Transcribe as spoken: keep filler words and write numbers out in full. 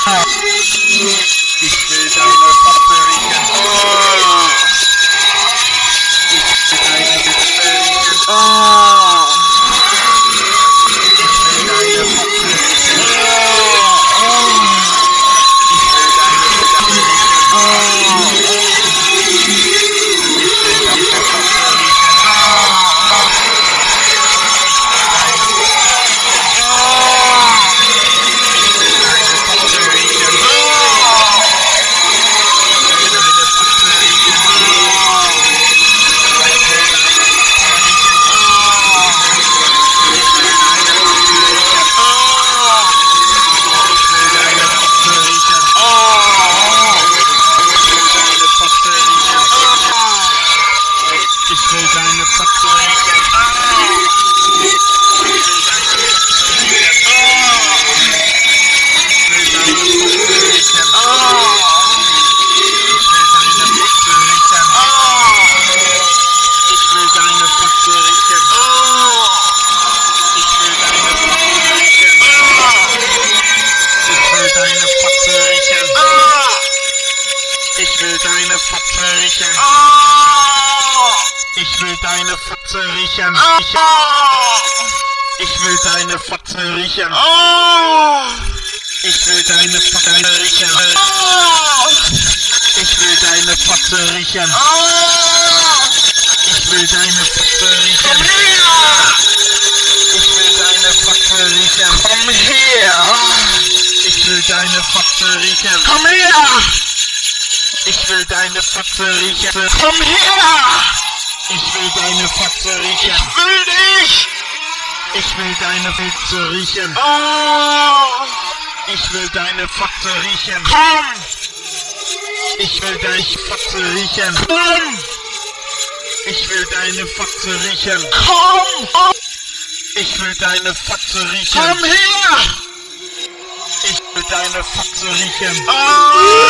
Ich will deine Fotze riechen. Oh. Ich will deine Witze riechen. Oh. Ich will deine Fotze riechen. Oh. Oh. Ich will deine Witze riechen. Oh. Ich will deine Fotze riechen. Oh. Ich will deine Fotze riechen. Ich will deine Fotze riechen. Ich will deine Fotze riechen. Ich will deine Fotze riechen. Ich will deine Fotze riechen. Ich will deine Fotze riechen. Ich will deine Fotze riechen. Ich will deine Fotze riechen. Ich will deine Fotze riechen. Ich will deine Fotze riechen. Ich will deine Fotze riechen. Ich will deine Fotze riechen. Komm her. Ich will deine Fotze riechen. Komm her. Ich will deine Fotze riechen. Komm her. Ich will deine Fotze riechen. Ich will dich. Ich will deine Fotze riechen. Oh. Ich will deine Fotze riechen. Komm. Ich will deine Fotze riechen. Komm. Ich will deine Fotze riechen. Komm. Ich will deine Fotze riechen. Komm her. Ich will deine Fotze riechen. Oh.